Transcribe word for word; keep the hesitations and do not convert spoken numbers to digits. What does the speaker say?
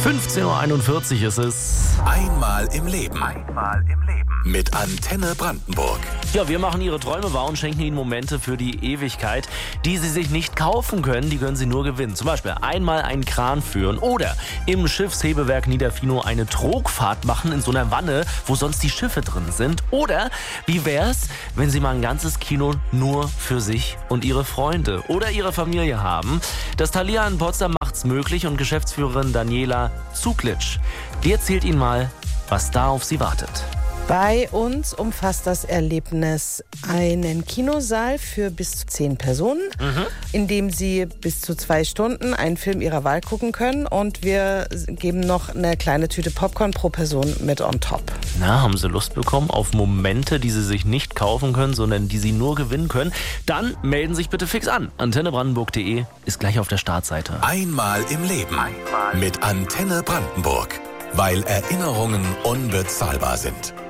fünfzehn Uhr einundvierzig ist es. Einmal im Leben. Einmal im Leben. Mit Antenne Brandenburg. Ja, wir machen Ihre Träume wahr und schenken Ihnen Momente für die Ewigkeit, die Sie sich nicht kaufen können, die können Sie nur gewinnen. Zum Beispiel einmal einen Kran führen oder im Schiffshebewerk Niederfinow eine Trogfahrt machen in so einer Wanne, wo sonst die Schiffe drin sind. Oder wie wär's, wenn Sie mal ein ganzes Kino nur für sich und Ihre Freunde oder Ihre Familie haben? Das Thalia in Potsdam macht's möglich und Geschäftsführerin Daniela Zuklitsch, die erzählt Ihnen mal, was da auf Sie wartet. Bei uns umfasst das Erlebnis einen Kinosaal für bis zu zehn Personen, mhm. in dem Sie bis zu zwei Stunden einen Film Ihrer Wahl gucken können. Und wir geben noch eine kleine Tüte Popcorn pro Person mit on top. Na, haben Sie Lust bekommen auf Momente, die Sie sich nicht kaufen können, sondern die Sie nur gewinnen können? Dann melden Sie sich bitte fix an. antenne brandenburg punkt de ist gleich auf der Startseite. Einmal im Leben mit Antenne Brandenburg. Weil Erinnerungen unbezahlbar sind.